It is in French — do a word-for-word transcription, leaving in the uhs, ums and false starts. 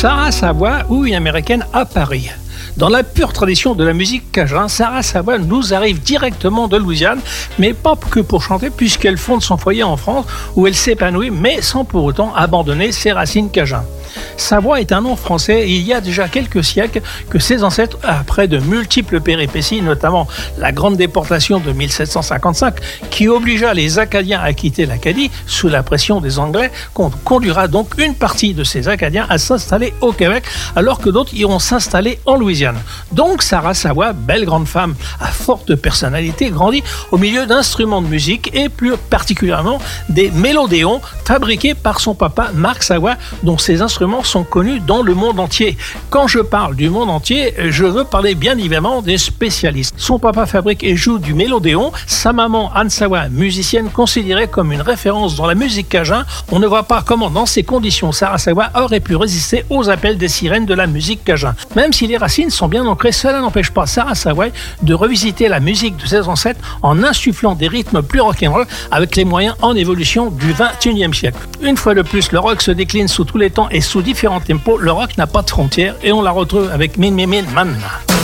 Sarah Savoie ou une américaine à Paris. Dans la pure tradition de la musique cajun, Sarah Savoie nous arrive directement de Louisiane, mais pas que pour chanter, puisqu'elle fonde son foyer en France, où elle s'épanouit, mais sans pour autant abandonner ses racines cajun. Savoie est un nom français et il y a déjà quelques siècles que ses ancêtres, après de multiples péripéties, notamment la grande déportation de mille sept cent cinquante-cinq, qui obligea les Acadiens à quitter l'Acadie sous la pression des Anglais, conduira donc une partie de ces Acadiens à s'installer au Québec, alors que d'autres iront s'installer en Louisiane. Donc Sarah Savoie, belle grande femme à forte personnalité, grandit au milieu d'instruments de musique et plus particulièrement des mélodéons fabriqués par son papa Marc Savoie, dont ces instruments sont connus dans le monde entier. Quand je parle du monde entier, je veux parler bien évidemment des spécialistes. Son papa fabrique et joue du mélodéon, sa maman Anne Savoie, musicienne considérée comme une référence dans la musique cajun. On ne voit pas comment dans ces conditions Sarah Savoie aurait pu résister aux appels des sirènes de la musique cajun. Même si les racines sont bien ancrées, cela n'empêche pas Sarah Savoie de revisiter la musique de ses ancêtres en insufflant des rythmes plus rock'n'roll avec les moyens en évolution du vingt et unième siècle. Une fois de plus, le rock se décline sous tous les temps et sous différents tempos. Le rock n'a pas de frontières et on la retrouve avec Min Min Min Man.